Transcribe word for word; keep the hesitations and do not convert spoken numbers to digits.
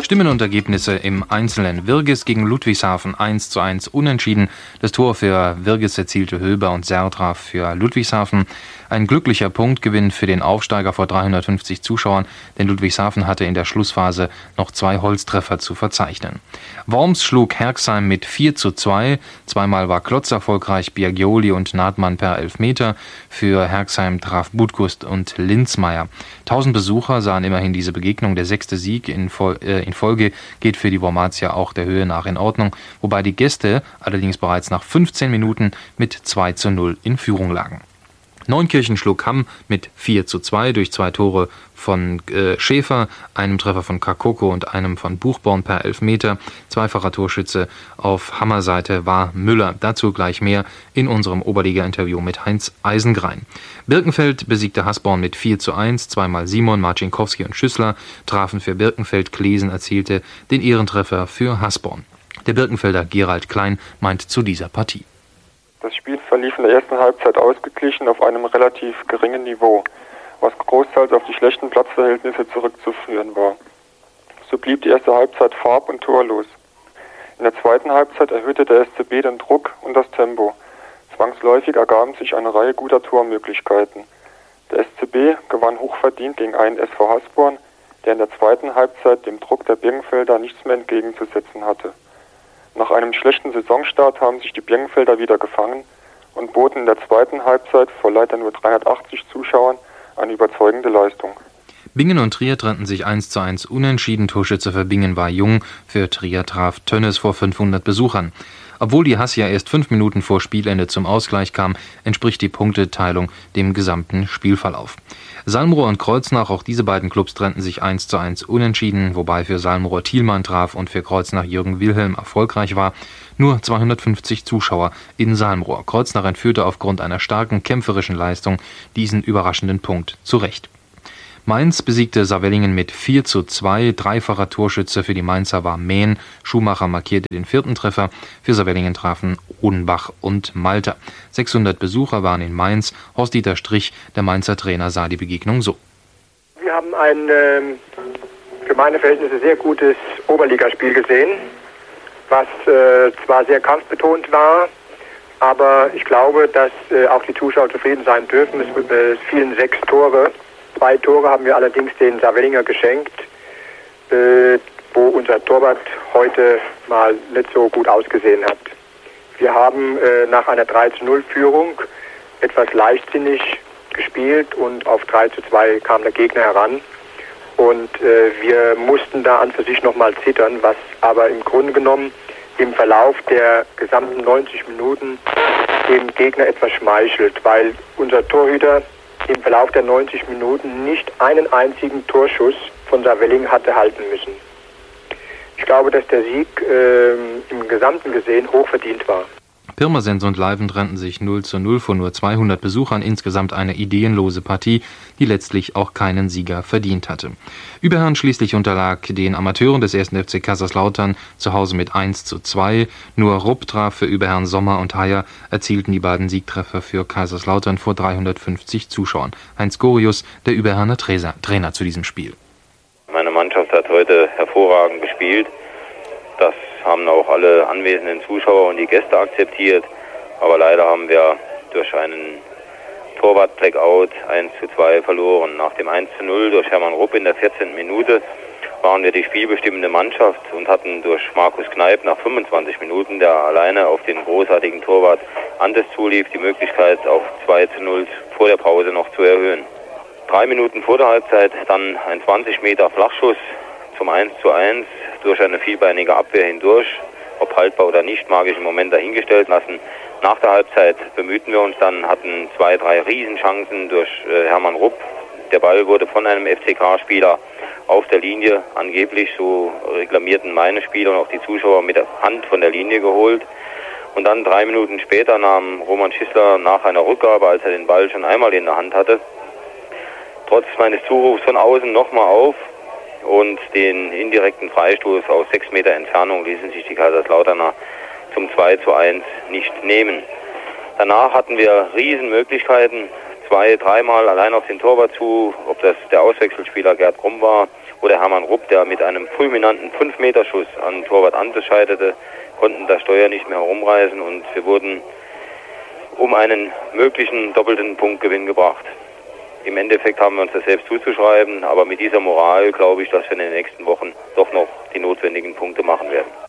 Stimmen und Ergebnisse im Einzelnen. Wirgis gegen Ludwigshafen eins zu eins unentschieden. Das Tor für Wirgis erzielte Höber und Sertra für Ludwigshafen. Ein glücklicher Punktgewinn für den Aufsteiger vor dreihundertfünfzig Zuschauern, denn Ludwigshafen hatte in der Schlussphase noch zwei Holztreffer zu verzeichnen. Worms schlug Herxheim mit vier zu zwei. Zweimal war Klotz erfolgreich, Biagioli und Nahtmann per Elfmeter. Für Herxheim traf Budgust und Linzmeier. Tausend Besucher sahen immerhin diese Begegnung. Der sechste Sieg in, Fol- äh, in Folge geht für die Wormatia auch der Höhe nach in Ordnung, wobei die Gäste allerdings bereits nach fünfzehn Minuten mit zwei zu null in Führung lagen. Neunkirchen schlug Hamm mit vier zu zwei durch zwei Tore von äh, Schäfer, einem Treffer von Kakoko und einem von Buchborn per Elfmeter. Zweifacher Torschütze auf Hammer-Seite war Müller. Dazu gleich mehr in unserem Oberliga-Interview mit Heinz Eisengrein. Birkenfeld besiegte Hasborn mit vier zu eins. Zweimal Simon, Marcinkowski und Schüssler trafen für Birkenfeld. Klesen erzielte den Ehrentreffer für Hasborn. Der Birkenfelder Gerald Klein meint zu dieser Partie: Das Spiel verlief in der ersten Halbzeit ausgeglichen auf einem relativ geringen Niveau, was großteils auf die schlechten Platzverhältnisse zurückzuführen war. So blieb die erste Halbzeit farb- und torlos. In der zweiten Halbzeit erhöhte der S C B den Druck und das Tempo. Zwangsläufig ergaben sich eine Reihe guter Tormöglichkeiten. Der S C B gewann hochverdient gegen einen S V Hasborn, der in der zweiten Halbzeit dem Druck der Birkenfelder nichts mehr entgegenzusetzen hatte. Nach einem schlechten Saisonstart haben sich die Birkenfelder wieder gefangen und boten in der zweiten Halbzeit vor leider nur dreihundertachtzig Zuschauern eine überzeugende Leistung. Bingen und Trier trennten sich eins zu eins unentschieden. Torschütze für Bingen war Jung, für Trier traf Tönnes vor fünfhundert Besuchern. Obwohl die Hassia erst fünf Minuten vor Spielende zum Ausgleich kam, entspricht die Punkteteilung dem gesamten Spielverlauf. Salmrohr und Kreuznach, auch diese beiden Clubs trennten sich eins zu eins unentschieden, wobei für Salmrohr Thielmann traf und für Kreuznach Jürgen Wilhelm erfolgreich war. Nur zweihundertfünfzig Zuschauer in Salmrohr. Kreuznach entführte aufgrund einer starken kämpferischen Leistung diesen überraschenden Punkt zurecht. Mainz besiegte Saarwellingen mit vier zu zwei. Dreifacher Torschütze für die Mainzer war Mähn. Schumacher markierte den vierten Treffer. Für Saarwellingen trafen Odenbach und Malter. sechshundert Besucher waren in Mainz. Horst-Dieter Strich, der Mainzer Trainer, sah die Begegnung so: Wir haben ein äh, für meine Verhältnisse sehr gutes Oberligaspiel gesehen, was äh, zwar sehr kampfbetont war, aber ich glaube, dass äh, auch die Zuschauer zufrieden sein dürfen. Es, äh, es fielen sechs Tore. Zwei Tore haben wir allerdings den Saarwellinger geschenkt, äh, wo unser Torwart heute mal nicht so gut ausgesehen hat. Wir haben äh, nach einer drei zu null Führung etwas leichtsinnig gespielt und auf drei zu zwei kam der Gegner heran. Und äh, wir mussten da an für sich nochmal zittern, was aber im Grunde genommen im Verlauf der gesamten neunzig Minuten dem Gegner etwas schmeichelt, weil unser Torhüter im Verlauf der neunzig Minuten nicht einen einzigen Torschuss von Saarwellingen hatte halten müssen. Ich glaube, dass der Sieg äh, im Gesamten gesehen hochverdient war. Pirmasens und Leiven trennten sich null zu null vor nur zweihundert Besuchern. Insgesamt eine ideenlose Partie, die letztlich auch keinen Sieger verdient hatte. Überherrn schließlich unterlag den Amateuren des ersten F C Kaiserslautern zu Hause mit eins zu zwei. Nur Rupp traf für Überherrn. Sommer und Heyer erzielten die beiden Siegtreffer für Kaiserslautern vor dreihundertfünfzig Zuschauern. Heinz Gorius, der Überherrner Trainer zu diesem Spiel: Meine Mannschaft hat heute hervorragend gespielt. Das haben auch alle anwesenden Zuschauer und die Gäste akzeptiert. Aber leider haben wir durch einen Torwart-Blackout eins zu zwei verloren. Nach dem eins zu null durch Hermann Rupp in der vierzehnten Minute waren wir die spielbestimmende Mannschaft und hatten durch Markus Kneip nach fünfundzwanzig Minuten, der alleine auf den großartigen Torwart Antes zulief, die Möglichkeit auf zwei zu null vor der Pause noch zu erhöhen. Drei Minuten vor der Halbzeit dann ein zwanzig Meter Flachschuss zum eins zu eins durch eine vielbeinige Abwehr hindurch. Ob haltbar oder nicht, mag ich im Moment dahingestellt lassen. Nach der Halbzeit bemühten wir uns dann, hatten zwei, drei Riesenchancen durch äh, Hermann Rupp. Der Ball wurde von einem F C K-Spieler auf der Linie, angeblich, so reklamierten meine Spieler und auch die Zuschauer, mit der Hand von der Linie geholt. Und dann drei Minuten später nahm Roman Schissler nach einer Rückgabe, als er den Ball schon einmal in der Hand hatte, trotz meines Zurufs von außen nochmal auf. Und den indirekten Freistoß aus sechs Meter Entfernung ließen sich die Kaiserslauterner zum zwei zu eins nicht nehmen. Danach hatten wir Riesenmöglichkeiten, zwei, dreimal allein auf den Torwart zu, ob das der Auswechselspieler Gerd Krumm war wo der Hermann Rupp, der mit einem fulminanten fünf Meter Schuss an Torwart Ante scheiterte, konnten das Steuer nicht mehr herumreißen und wir wurden um einen möglichen doppelten Punktgewinn gebracht. Im Endeffekt haben wir uns das selbst zuzuschreiben, aber mit dieser Moral glaube ich, dass wir in den nächsten Wochen doch noch die notwendigen Punkte machen werden.